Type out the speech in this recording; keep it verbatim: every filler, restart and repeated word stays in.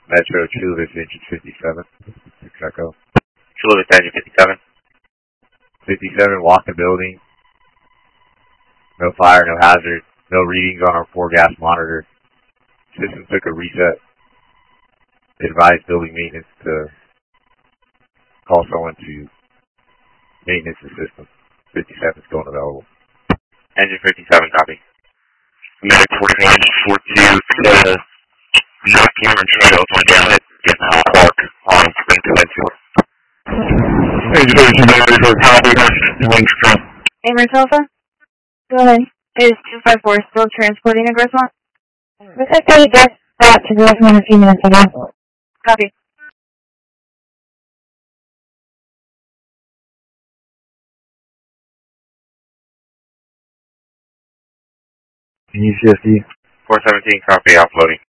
Metro, Chula Vista, engine fifty-seven. six Echo. Chula Vista, engine fifty-seven. fifty-seven, walk the building. No fire, no hazard. No readings on our four gas monitor. System took a reset. Advised building maintenance to call someone to maintenance the system. fifty-seven is still unavailable. Engine fifty-seven, copy. Medic forty-one, four two, uh, knock camera and try to open down it. Get in the park on Spring Peninsula. Engine thirty-two, ready for a copy. One control. Ames Alpha? Go ahead. Is two five four still transporting a Grossmont? Looks like they just brought to Grossmont a few minutes ago. Copy. Can you C S D? four seventeen, copy, offloading.